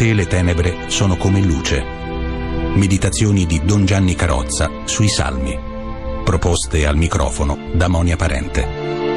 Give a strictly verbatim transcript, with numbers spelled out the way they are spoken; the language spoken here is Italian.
te le tenebre sono come luce. Meditazioni di Don Gianni Carozza sui Salmi, proposte al microfono da Monia Parente.